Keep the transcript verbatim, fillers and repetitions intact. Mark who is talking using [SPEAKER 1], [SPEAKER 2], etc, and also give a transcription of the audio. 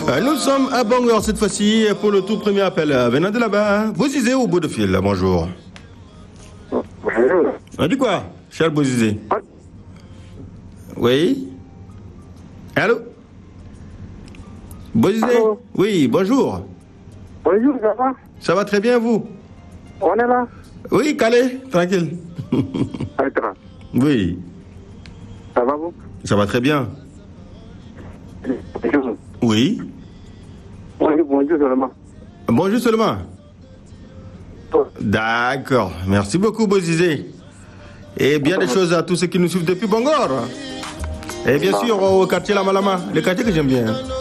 [SPEAKER 1] Euh, nous sommes à Bangor cette fois-ci pour le tout premier appel. Venant de là-bas, Bozizé ou bout de fil, bonjour.
[SPEAKER 2] Bonjour.
[SPEAKER 1] On dit quoi, cher Bozizé? Oui. Allô? Bozizé?
[SPEAKER 2] Allô?
[SPEAKER 1] Oui, bonjour.
[SPEAKER 2] Bonjour, ça va?
[SPEAKER 1] Ça va très bien, vous?
[SPEAKER 2] On est là?
[SPEAKER 1] Oui, calé, tranquille.
[SPEAKER 2] Attends.
[SPEAKER 1] Oui,
[SPEAKER 2] Ça va, vous?
[SPEAKER 1] ça va très bien.
[SPEAKER 2] Bonjour.
[SPEAKER 1] Oui.
[SPEAKER 2] Bonjour, bonjour seulement.
[SPEAKER 1] Bonjour seulement. D'accord. Merci beaucoup, Bozizé. Et bien des choses à tous ceux qui nous suivent depuis Bangor. Et bien sûr, au quartier La Malama, le quartier que j'aime bien.